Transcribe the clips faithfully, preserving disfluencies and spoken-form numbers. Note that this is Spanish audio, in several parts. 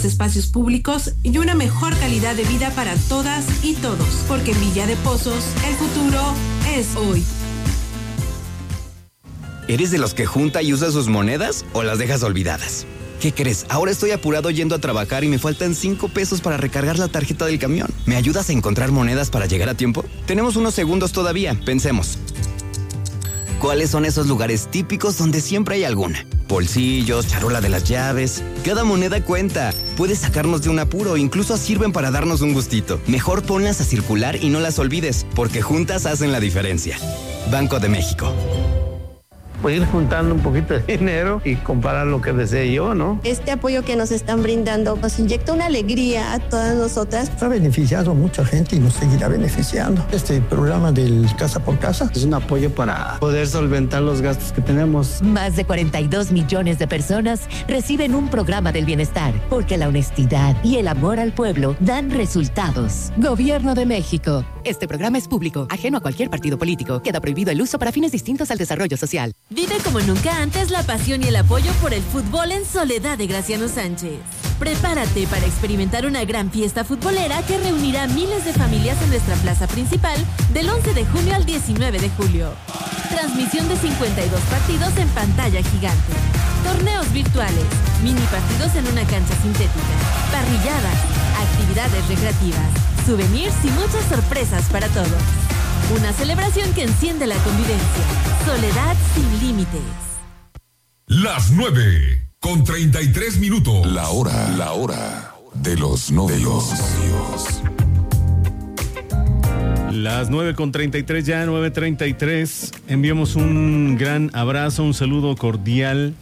espacios públicos y una mejor calidad de vida para todas y todos, porque en Villa de Pozos el futuro es hoy. ¿Eres de los que junta y usa sus monedas o las dejas olvidadas? ¿Qué crees? Ahora estoy apurado yendo a trabajar y me faltan cinco pesos para recargar la tarjeta del camión. ¿Me ayudas a encontrar monedas para llegar a tiempo? Tenemos unos segundos todavía, pensemos. ¿Cuáles son esos lugares típicos donde siempre hay alguna? Bolsillos, charola de las llaves. Cada moneda cuenta. Puedes sacarnos de un apuro, incluso sirven para darnos un gustito. Mejor ponlas a circular y no las olvides, porque juntas hacen la diferencia. Banco de México. Pues ir juntando un poquito de dinero y comparar lo que desee yo, ¿no? Este apoyo que nos están brindando nos inyecta una alegría a todas nosotras. Ha beneficiado a mucha gente y nos seguirá beneficiando. Este programa del Casa por Casa es un apoyo para poder solventar los gastos que tenemos. Más de cuarenta y dos millones de personas reciben un programa del bienestar, porque la honestidad y el amor al pueblo dan resultados. Gobierno de México. Este programa es público, ajeno a cualquier partido político. Queda prohibido el uso para fines distintos al desarrollo social. Vive como nunca antes la pasión y el apoyo por el fútbol en Soledad de Graciano Sánchez. Prepárate para experimentar una gran fiesta futbolera que reunirá miles de familias en nuestra plaza principal del once de junio al diecinueve de julio. Transmisión de cincuenta y dos partidos en pantalla gigante. Torneos virtuales, mini partidos en una cancha sintética, parrilladas, actividades recreativas, souvenirs y muchas sorpresas para todos. Una celebración que enciende la convivencia. Soledad sin límites. Las nueve con treinta y tres minutos. La hora, la hora de los novios. Las nueve con treinta y tres, ya nueve treinta y tres. Enviamos un gran abrazo, un saludo cordial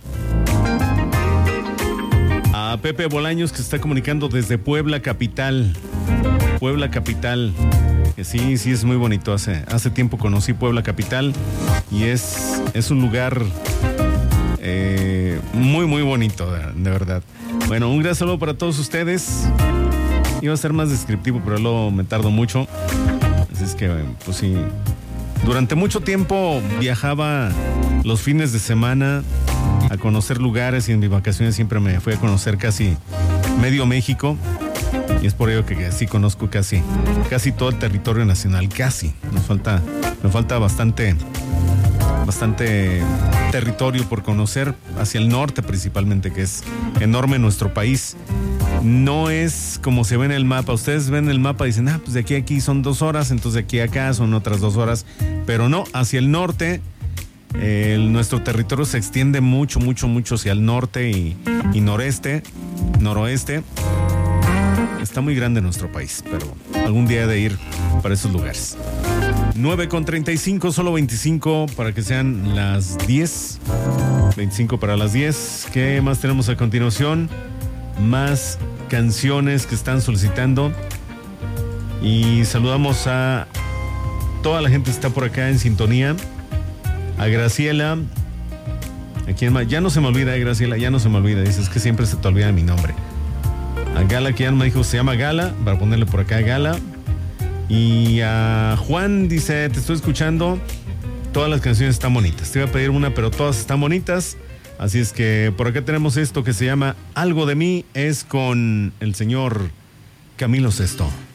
a Pepe Bolaños, que se está comunicando desde Puebla Capital. Puebla Capital. Que sí, sí es muy bonito. Hace, hace tiempo conocí Puebla Capital y es, es un lugar eh, muy, muy bonito, de, de verdad. Bueno, un gran saludo para todos ustedes. Iba a ser más descriptivo, pero luego me tardo mucho. Así es que, pues sí. Durante mucho tiempo viajaba los fines de semana a conocer lugares y en mis vacaciones siempre me fui a conocer casi medio México. Y es por ello que sí conozco casi, casi todo el territorio nacional, casi. Nos falta, me falta bastante, bastante territorio por conocer, hacia el norte principalmente, que es enorme nuestro país. No es como se ve en el mapa. Ustedes ven el mapa y dicen, ah, pues de aquí a aquí son dos horas, entonces de aquí a acá son otras dos horas. Pero no, hacia el norte, eh, nuestro territorio se extiende mucho, mucho, mucho hacia el norte y, y noreste, noroeste. Está muy grande nuestro país, pero algún día he de ir para esos lugares. nueve con treinta y cinco, solo veinticinco para que sean las diez. veinticinco para las diez. ¿Qué más tenemos a continuación? Más canciones que están solicitando. Y saludamos a toda la gente que está por acá en sintonía. A Graciela. ¿A quién más? Ya no se me olvida, eh, Graciela, ya no se me olvida. Dices que siempre se te olvida mi nombre. A Gala, que ya me dijo, se llama Gala, para ponerle por acá Gala. Y a Juan, dice, te estoy escuchando, todas las canciones están bonitas. Te iba a pedir una, pero todas están bonitas. Así es que por acá tenemos esto que se llama Algo de mí, es con el señor Camilo Sesto.